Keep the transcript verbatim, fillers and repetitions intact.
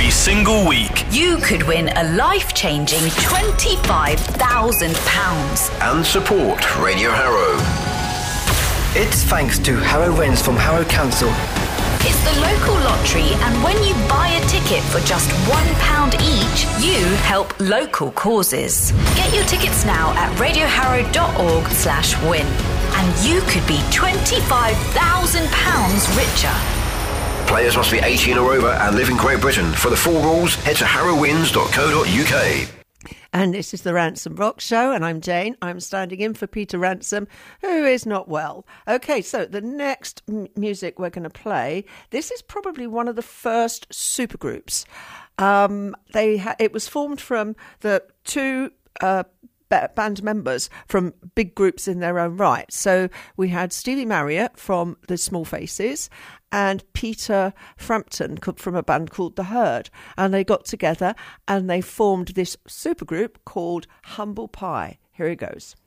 every single week. You could win a life-changing twenty-five thousand pounds. And support Radio Harrow. It's thanks to Harrow Wins from Harrow Council. It's the local lottery, and when you buy a ticket for just one pound each, you help local causes. Get your tickets now at radioharrow.org slash win, and you could be twenty-five thousand pounds richer. Players must be eighteen or over and live in Great Britain. For the full rules, head to harrow wins dot co dot uk. And this is the Ransom Rock Show, and I'm Jane. I'm standing in for Peter Ransom, who is not well. Okay, so the next m- music we're going to play, this is probably one of the first supergroups. Um, they ha- it was formed from the two uh, b- band members from big groups in their own right. So we had Stevie Marriott from the Small Faces and Peter Frampton from a band called The Herd. And they got together and they formed this supergroup called Humble Pie. Here it goes.